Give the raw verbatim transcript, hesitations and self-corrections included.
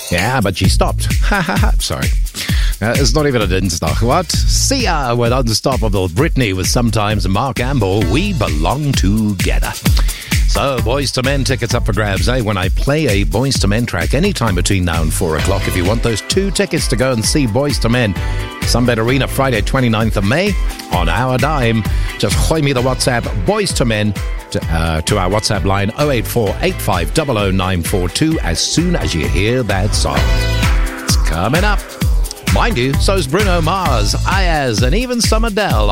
Yeah, but she stopped. Ha ha ha. Sorry. Uh, it's not even a didn't stop. What? Sia with Unstoppable. Britney with Sometimes. Mark Amble. We belong together. So, Boys to Men tickets up for grabs, eh? When I play a Boys to Men track anytime between now and four o'clock, if you want those two tickets to go and see Boys to Men, Sunbed Arena, Friday, twenty-ninth of May, on our dime, just hoy me the WhatsApp, Boys to Men, to, uh, to our WhatsApp line, oh eight four eight five zero zero nine four two, as soon as you hear that song. It's coming up. Mind you, so's Bruno Mars, Ayaz, and even some Adele.